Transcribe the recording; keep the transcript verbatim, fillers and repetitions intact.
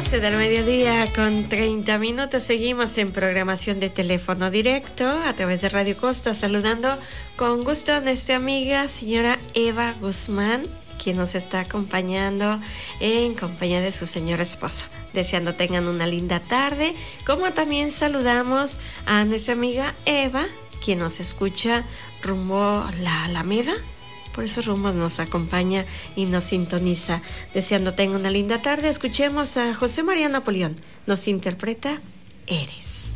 doce del mediodía con treinta minutos. Seguimos en programación de teléfono directo a través de Radio Costa, saludando con gusto a nuestra amiga señora Eva Guzmán, quien nos está acompañando en compañía de su señor esposo. Deseando tengan una linda tarde, como también saludamos a nuestra amiga Eva, quien nos escucha rumbo la Alameda. Por esos rumbos nos acompaña y nos sintoniza. Deseando tenga una linda tarde, escuchemos a José María Napoleón. Nos interpreta Eres.